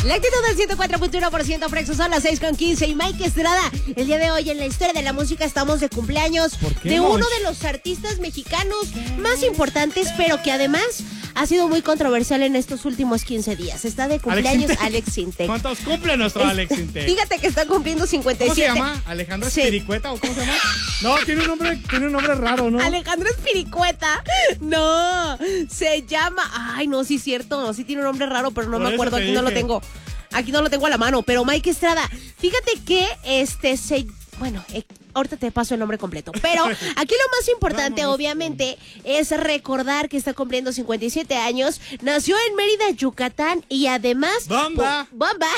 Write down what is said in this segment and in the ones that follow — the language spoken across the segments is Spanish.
La actitud del 104.1% Frexo, son las 6:15 y Mike Estrada. El día de hoy en la historia de la música estamos de cumpleaños de uno de los artistas mexicanos más importantes, pero que además ha sido muy controversial en estos últimos 15 días. Está de cumpleaños Alex Sintek. ¿Cuántos cumple nuestro Alex Sintek? Fíjate que está cumpliendo 57. ¿Cómo se llama? ¿Alejandro Espiricueta o cómo se llama? No, tiene un nombre raro, ¿no? Alejandro Espiricueta. No, se llama... Ay, no, sí es cierto. Sí tiene un nombre raro, pero no me acuerdo. Aquí no lo tengo. Aquí no lo tengo a la mano. Pero Mike Estrada, fíjate que Bueno, ahorita te paso el nombre completo. Pero aquí lo más importante, obviamente, es recordar que está cumpliendo 57 años. Nació en Mérida, Yucatán, y además... ¡Bomba! ¡Bomba!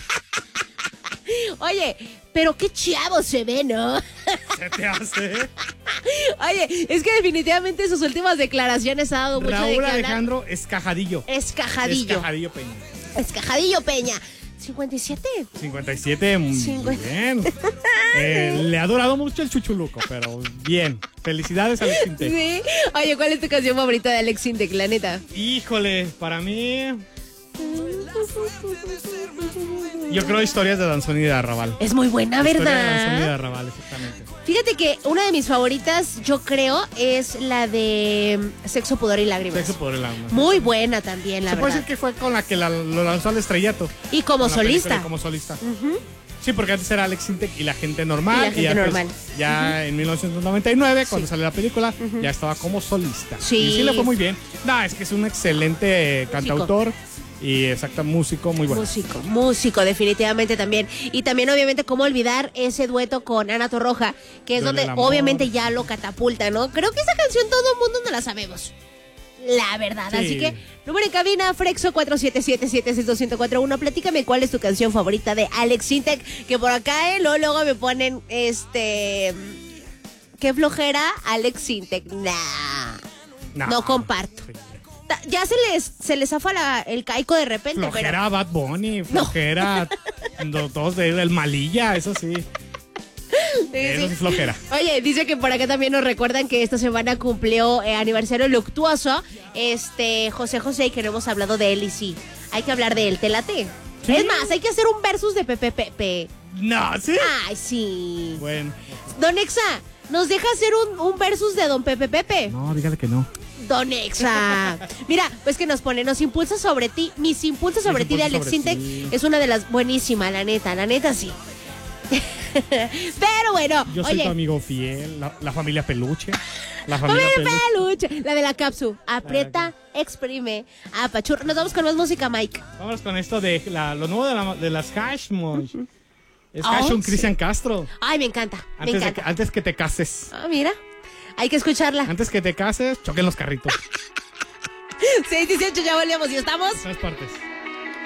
Oye, pero qué chavo se ve, ¿no? ¿Se te hace? Oye, es que definitivamente sus últimas declaraciones ha dado mucho de qué Raúl hablar. Alejandro Escajadillo. Escajadillo Peña. Escajadillo Peña. 57. 57, muy bien. Le ha durado mucho el chuchuluco, pero bien. Felicidades, Alex Sintek. Sí. Oye, ¿cuál es tu canción favorita de Alex Sintek, la neta? Híjole, para mí... Yo creo Historias de Danzón y de Arrabal. Es muy buena, ¿verdad? Historias de Danzón y de Arrabal, exactamente. Fíjate que una de mis favoritas, yo creo, es la de Sexo, Pudor y Lágrimas. Sexo, Pudor y Lágrimas. Muy buena también, la verdad. Se puede decir que fue con la que lo lanzó al estrellato. Y como solista. Como solista. Sí, porque antes era Alex Sintek y la gente normal. Y la gente normal. Ya en 1999, cuando salió la película, ya estaba como solista. Sí. Y sí le fue muy bien. No, es que es un excelente cantautor. Y exacto, músico, muy bueno. Músico, definitivamente también. Y también, obviamente, cómo olvidar ese dueto con Ana Torroja, que es donde obviamente ya lo catapulta, ¿no? Creo que esa canción todo el mundo no la sabemos. La verdad. Sí. Así que, número en cabina, Frexo 477-762-1041. Platícame cuál es tu canción favorita de Alex Sintek. Que por acá, luego me ponen, qué flojera, Alex Sintek. No comparto. Ya se les zafa el caico de repente. Flojera, pero... Bad Bunny, flojera, todos del Malilla, eso sí. Eso es flojera. Oye, dice que por acá también nos recuerdan que esta semana cumplió aniversario luctuoso José José, y que no hemos hablado de él, y sí, hay que hablar de él. ¿Te late? ¿Sí? Es más, hay que hacer un versus de Pepe. No, ¿sí? Ay, sí. Bueno. Don Exa, ¿nos deja hacer un versus de Don Pepe? No, dígale que no. Don Exa. Mira, pues que nos impulsa sobre ti. Mis impulsos sobre ti de Alex Sintek es una de las buenísimas, la neta sí. Pero bueno, yo soy tu amigo fiel, la familia Peluche. La familia Peluche. La de la cápsula. Aprieta, exprime, apachurra. Nos vamos con más música, Mike. Vamos con esto de lo nuevo de las Hash. Es Hash un Cristian Castro. Ay, me encanta. Antes que te cases. Ah, mira. Hay que escucharla. Antes que te cases, choquen los carritos. 6:18, ya volvemos y estamos. 3 partes.